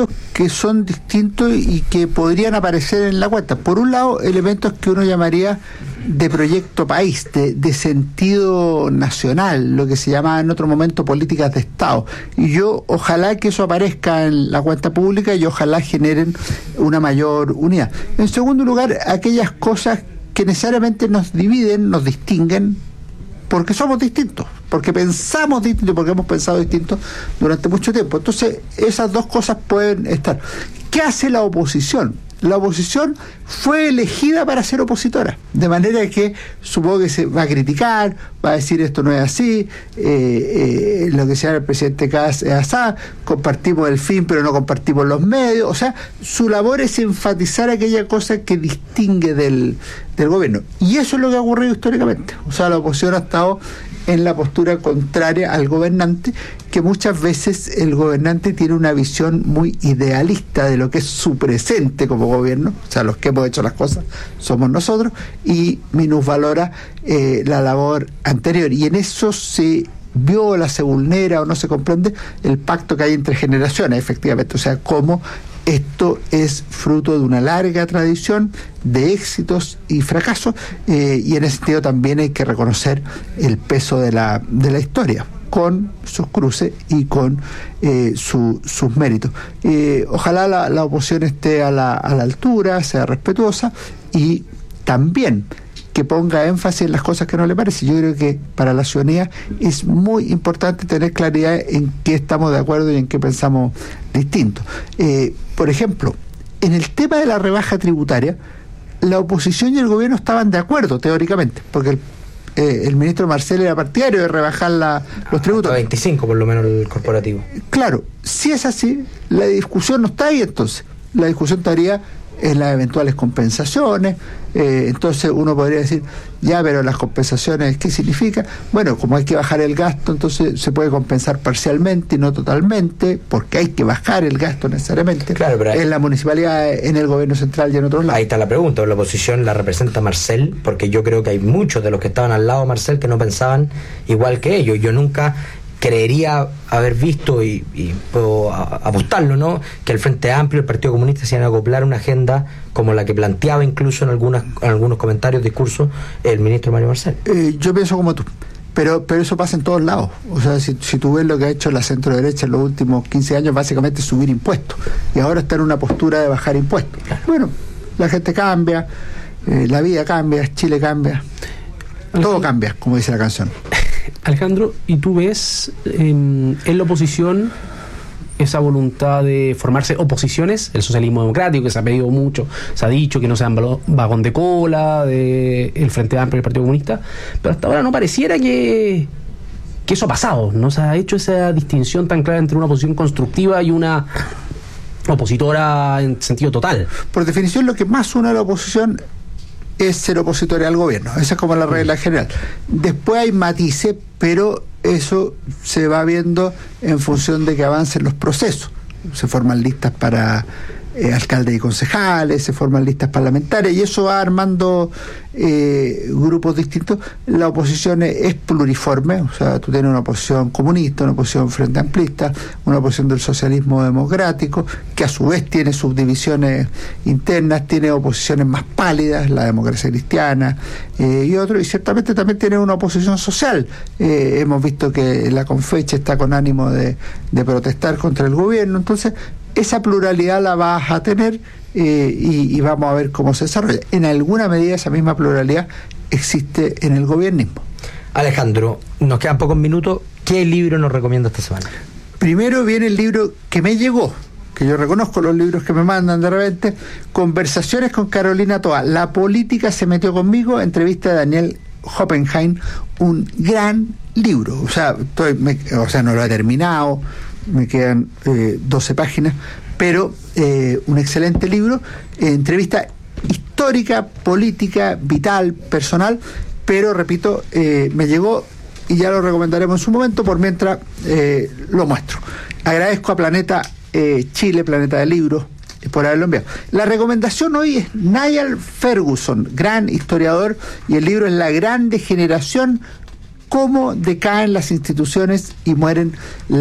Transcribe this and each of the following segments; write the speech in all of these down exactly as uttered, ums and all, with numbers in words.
elementos que son distintos y que podrían aparecer en la cuenta. Por un lado, elementos que uno llamaría de proyecto país, de, de sentido nacional, lo que se llama en otro momento políticas de Estado. Y yo ojalá que eso aparezca en la cuenta pública y ojalá generen una mayor unidad. En segundo lugar, aquellas cosas que necesariamente nos dividen, nos distinguen, porque somos distintos, porque pensamos distinto, porque hemos pensado distinto durante mucho tiempo. Entonces, esas dos cosas pueden estar. ¿Qué hace la oposición? La oposición fue elegida para ser opositora, de manera que supongo que se va a criticar, va a decir esto no es así, eh, eh, lo que sea el presidente Kass es así, compartimos el fin pero no compartimos los medios. O sea, su labor es enfatizar aquella cosa que distingue del, del gobierno, y eso es lo que ha ocurrido históricamente. O sea, la oposición ha estado en la postura contraria al gobernante, que muchas veces el gobernante tiene una visión muy idealista de lo que es su presente como gobierno, o sea, los que hemos hecho las cosas somos nosotros, y minusvalora eh, la labor anterior, y en eso se viola, se vulnera o no se comprende el pacto que hay entre generaciones, efectivamente. O sea, cómo esto es fruto de una larga tradición de éxitos y fracasos, eh, y en ese sentido también hay que reconocer el peso de la, de la historia, con sus cruces y con eh, su, sus méritos. Eh, ojalá la, la oposición esté a la, a la altura, sea respetuosa y también que ponga énfasis en las cosas que no le parecen. Yo creo que para la ciudadanía es muy importante tener claridad en qué estamos de acuerdo y en qué pensamos distinto. Eh, por ejemplo, en el tema de la rebaja tributaria, la oposición y el gobierno estaban de acuerdo teóricamente, porque el, eh, el ministro Marcel era partidario de rebajar la, los tributos. A veinticinco por lo menos el corporativo. Claro, si es así, la discusión no está ahí entonces. La discusión estaría en las eventuales compensaciones. Eh, entonces uno podría decir, ya, pero las compensaciones, ¿qué significa? Bueno, como hay que bajar el gasto, entonces se puede compensar parcialmente y no totalmente, porque hay que bajar el gasto necesariamente, claro, pero ahí, en la municipalidad, en el gobierno central y en otros lados. Ahí está la pregunta, la oposición la representa Marcel, porque yo creo que hay muchos de los que estaban al lado de Marcel que no pensaban igual que ellos. Yo nunca creería haber visto, y, y puedo apostarlo, ¿no?, que el Frente Amplio y el Partido Comunista se iban a acoplar una agenda como la que planteaba incluso en algunas en algunos comentarios, discursos, el ministro Mario Marcel. Eh, yo pienso como tú, pero pero eso pasa en todos lados. O sea, si, si tú ves lo que ha hecho la centro derecha en los últimos quince años, básicamente es subir impuestos, y ahora está en una postura de bajar impuestos. Claro. Bueno, la gente cambia, eh, la vida cambia, Chile cambia, todo cambia, como dice la canción. Alejandro, ¿y tú ves eh, en la oposición esa voluntad de formarse oposiciones? El socialismo democrático, que se ha pedido mucho, se ha dicho que no sean vagón de cola de el Frente Amplio y el Partido Comunista, pero hasta ahora no pareciera que, que eso ha pasado, no se ha hecho esa distinción tan clara entre una oposición constructiva y una opositora en sentido total. Por definición, lo que más une a la oposición es ser opositor al gobierno. Esa es como la regla general. Después hay matices, pero eso se va viendo en función de que avancen los procesos. Se forman listas para eh, alcaldes y concejales, se forman listas parlamentarias, y eso va armando eh, grupos distintos. La oposición es, es pluriforme, o sea, tú tienes una oposición comunista, una oposición frente amplista, una oposición del socialismo democrático, que a su vez tiene subdivisiones internas, tiene oposiciones más pálidas, la democracia cristiana, eh, y otro, y ciertamente también tiene una oposición social. Eh, hemos visto que la Confeche está con ánimo de, de protestar contra el gobierno. Entonces, esa pluralidad la vas a tener, eh, y, y vamos a ver cómo se desarrolla. En alguna medida esa misma pluralidad existe en el gobiernismo. Alejandro, nos quedan pocos minutos. ¿Qué libro nos recomienda esta semana? Primero viene el libro que me llegó, que yo reconozco los libros que me mandan de repente, Conversaciones con Carolina Toa, La política se metió conmigo, entrevista de Daniel Hoppenheim, un gran libro. O sea, estoy, me, o sea no lo he terminado, me quedan eh, doce páginas, pero eh, un excelente libro, eh, entrevista histórica, política, vital, personal, pero repito, eh, me llegó y ya lo recomendaremos en su momento. Por mientras eh, lo muestro. Agradezco a Planeta eh, Chile, Planeta de Libros, por haberlo enviado. La recomendación hoy es Niall Ferguson, gran historiador, y el libro es La Gran Degeneración: cómo decaen las instituciones y mueren las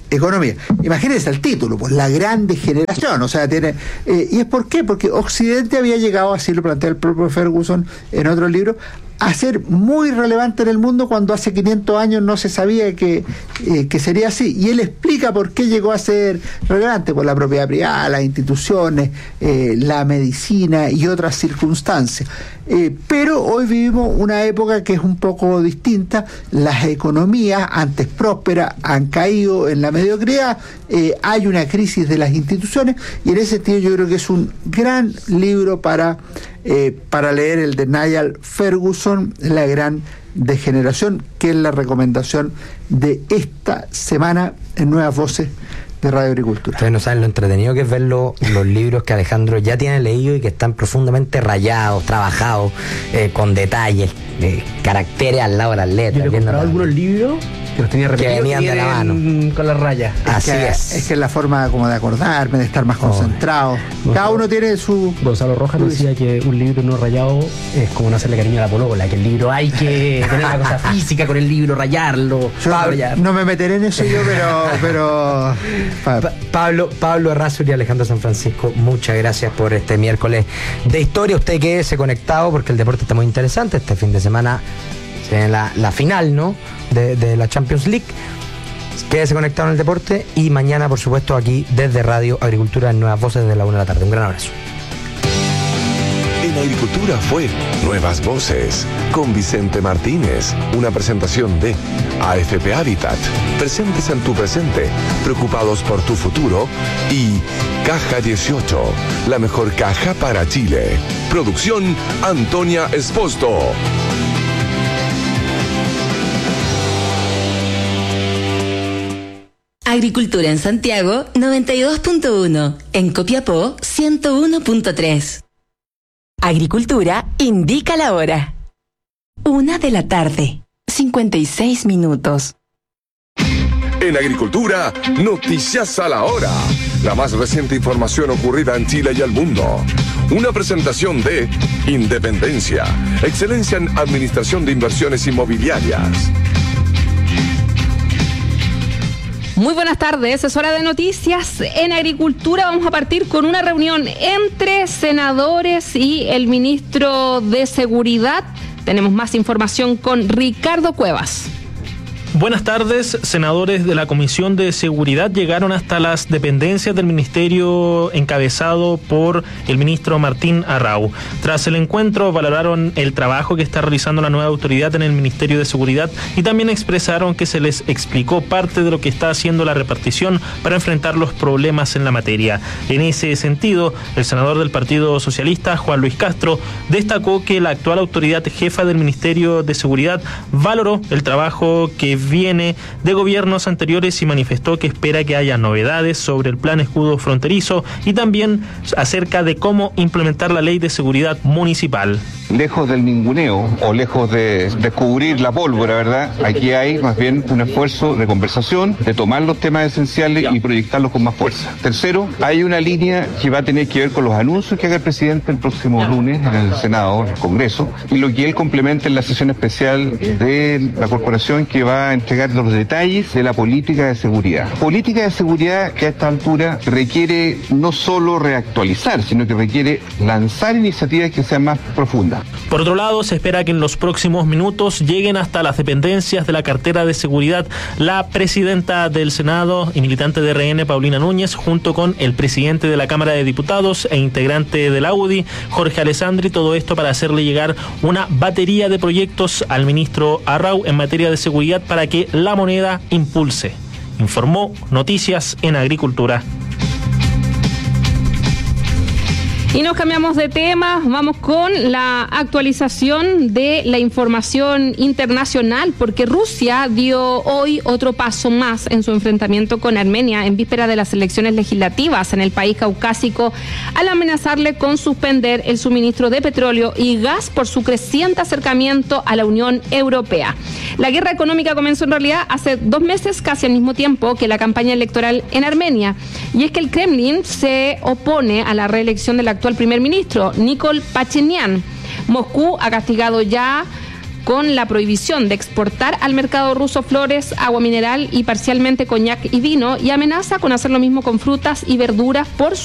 economía. Imagínense el título, pues la gran degeneración, o sea, tiene... Eh, ¿Y es por qué? Porque Occidente había llegado, así lo plantea el propio Ferguson en otro libro, a ser muy relevante en el mundo cuando hace quinientos años no se sabía que, eh, que sería así. Y él explica por qué llegó a ser relevante, por la propiedad privada, las instituciones, eh, la medicina y otras circunstancias. Eh, pero hoy vivimos una época que es un poco distinta. Las economías, antes prósperas, han caído en la mediocridad. Eh, hay una crisis de las instituciones y en ese sentido yo creo que es un gran libro para... Eh, para leer el de Niall Ferguson, La gran degeneración, que es la recomendación de esta semana en Nuevas Voces de Radio Agricultura. Ustedes no saben lo entretenido que es ver lo, los libros que Alejandro ya tiene leído y que están profundamente rayados, trabajados, eh, con detalles, eh, caracteres al lado de las letras. Yo he comprado algunos libros que los tenía repetidos, que venían de la mano con las rayas. Así es que, es. Es que es la forma como de acordarme, de estar más concentrado. Oh. Cada uno tiene su... Gonzalo Rojas decía que un libro no rayado es como no hacerle cariño a la polola, que el libro hay que tener la cosa física con el libro, rayarlo. Yo Pablo, no, no me meteré en eso yo, pero... pero pa- Pablo, Pablo Errázuriz y Alejandro San Francisco, muchas gracias por este miércoles de historia. Usted quédese conectado porque el deporte está muy interesante. Este fin de semana se viene la, la final, ¿no? De, de la Champions League. Quédese conectado en el deporte y mañana, por supuesto, aquí desde Radio Agricultura en Nuevas Voces desde la una de la tarde. Un gran abrazo. En Agricultura fue Nuevas Voces con Vicente Martínez, una presentación de A F P Habitat, presentes en tu presente, preocupados por tu futuro, y Caja dieciocho, la mejor caja para Chile. Producción Antonia Esposto. Agricultura en Santiago noventa y dos punto uno, en Copiapó ciento uno punto tres. Agricultura indica la hora. Una de la tarde, cincuenta y seis minutos. En Agricultura, noticias a la hora. La más reciente información ocurrida en Chile y el mundo. Una presentación de Independencia, excelencia en administración de inversiones inmobiliarias. Muy buenas tardes, es hora de noticias en Agricultura. Vamos a partir con una reunión entre senadores y el ministro de Seguridad. Tenemos más información con Ricardo Cuevas. Buenas tardes. Senadores de la Comisión de Seguridad llegaron hasta las dependencias del ministerio encabezado por el ministro Martín Arrau. Tras el encuentro valoraron el trabajo que está realizando la nueva autoridad en el Ministerio de Seguridad y también expresaron que se les explicó parte de lo que está haciendo la repartición para enfrentar los problemas en la materia. En ese sentido, el senador del Partido Socialista, Juan Luis Castro, destacó que la actual autoridad jefa del Ministerio de Seguridad valoró el trabajo que viene de gobiernos anteriores y manifestó que espera que haya novedades sobre el plan escudo fronterizo y también acerca de cómo implementar la ley de seguridad municipal. Lejos del ninguneo o lejos de descubrir la pólvora, ¿verdad? Aquí hay más bien un esfuerzo de conversación, de tomar los temas esenciales y proyectarlos con más fuerza. Tercero, hay una línea que va a tener que ver con los anuncios que haga el presidente el próximo lunes en el Senado, en el Congreso, y lo que él complementa en la sesión especial de la corporación que va a entregar los detalles de la política de seguridad. Política de seguridad que a esta altura requiere no solo reactualizar, sino que requiere lanzar iniciativas que sean más profundas. Por otro lado, se espera que en los próximos minutos lleguen hasta las dependencias de la cartera de seguridad la presidenta del Senado y militante de R N, Paulina Núñez, junto con el presidente de la Cámara de Diputados e integrante de la U D I, Jorge Alessandri, todo esto para hacerle llegar una batería de proyectos al ministro Arrau en materia de seguridad para que la moneda impulse. Informó Noticias en Agricultura. Y nos cambiamos de tema, vamos con la actualización de la información internacional, porque Rusia dio hoy otro paso más en su enfrentamiento con Armenia en víspera de las elecciones legislativas en el país caucásico, al amenazarle con suspender el suministro de petróleo y gas por su creciente acercamiento a la Unión Europea. La guerra económica comenzó en realidad hace dos meses, casi al mismo tiempo que la campaña electoral en Armenia, y es que el Kremlin se opone a la reelección del actual primer ministro, Nikol Pashinyan. Moscú ha castigado ya con la prohibición de exportar al mercado ruso flores, agua mineral y parcialmente coñac y vino, y amenaza con hacer lo mismo con frutas y verduras por